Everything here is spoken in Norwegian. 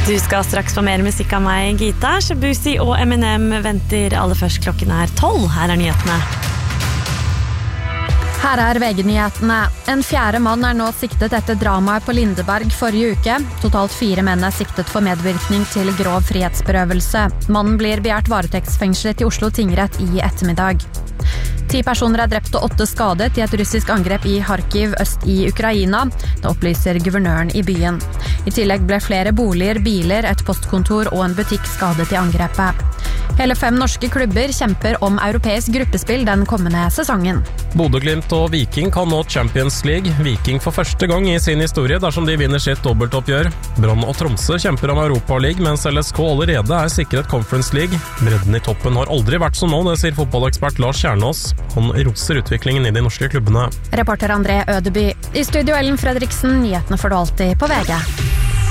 Du skal straks få mer musikk av meg, Gita. Shabuzi og Eminem venter aller først. Klokken 12. Her nyhetene. Her VG-nyhetene. En fjerde mann nå siktet etter dramaet på Lindeberg forrige uke. Totalt 4 menn siktet for medvirkning til grov frihetsberøvelse. Mannen blir begjært varetektsfengslet i Oslo tingrett i ettermiddag. 10 personer drept og 8 skadet i et russisk angrep i Kharkiv øst i Ukraina. Det opplyser guvernøren i byen. I tillegg ble flere boliger, biler, et postkontor og en butikk skadet i angrepet. Hele 5 norske klubber kjemper om europeisk gruppespill den kommende sesongen. Bodø/Glimt og Viking kan nå Champions League. Viking for første gang i sin historie dersom de vinner sitt dobbeltoppgjør. Brann og Tromsø kjemper om Europa League, mens LSK allerede sikret Conference League. Bredden i toppen har aldri vært som nå, det sier fotballekspert Lars Kjernås. Han roser utviklingen i de norske klubbene. Reporter André Ødeby. I studio Ellen Fredriksen, nyhetene får du alltid på VG.